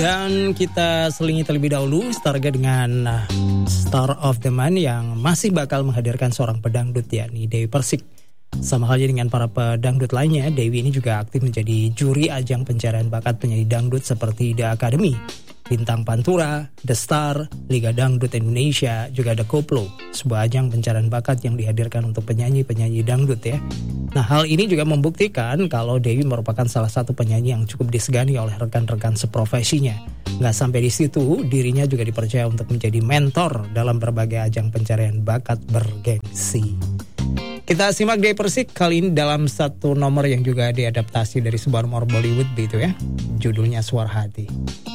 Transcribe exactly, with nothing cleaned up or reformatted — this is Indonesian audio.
Dan kita selingi terlebih dahulu Starga dengan Star of the Month yang masih bakal menghadirkan seorang pedangdut yakni Dewi Persik. Sama halnya dengan para pedangdut lainnya, Dewi ini juga aktif menjadi juri ajang pencarian bakat penyanyi dangdut seperti The Academy, Bintang Pantura, The Star, Liga Dangdut Indonesia, juga ada Koplo, sebuah ajang pencarian bakat yang dihadirkan untuk penyanyi-penyanyi dangdut ya. Nah, hal ini juga membuktikan kalau Dewi merupakan salah satu penyanyi yang cukup disegani oleh rekan-rekan seprofesinya. Nggak sampai di situ, dirinya juga dipercaya untuk menjadi mentor dalam berbagai ajang pencarian bakat bergengsi. Kita simak Dewi Persik kali ini dalam satu nomor yang juga diadaptasi dari sebuah nomor Bollywood begitu ya. Judulnya Suara Hati.